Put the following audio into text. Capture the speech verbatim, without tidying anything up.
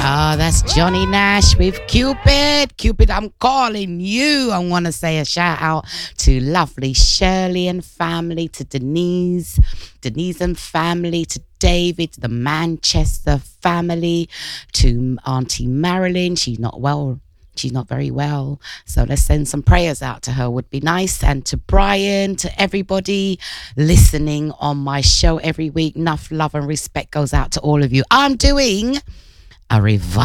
Oh, that's Johnny Nash with Cupid. Cupid, I'm calling you. I want to say a shout out to lovely Shirley and family, to Denise, Denise and family, to David, to the Manchester family, to Auntie Marilyn. She's not well. She's not very well. So let's send some prayers out to her, would be nice. And to Brian, to everybody listening on my show every week. Enough love and respect goes out to all of you. I'm doing a revival